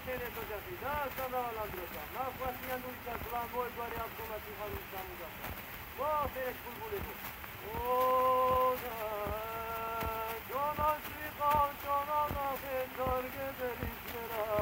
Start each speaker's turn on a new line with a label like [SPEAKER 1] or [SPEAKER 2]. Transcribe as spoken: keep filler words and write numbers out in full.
[SPEAKER 1] خیلی تو جفی دست دارم درستم من خواستی اندوری که سلام بوی گاری اب تو مسیح خانم سامو داشتم با خیرش بول بولی بود اوه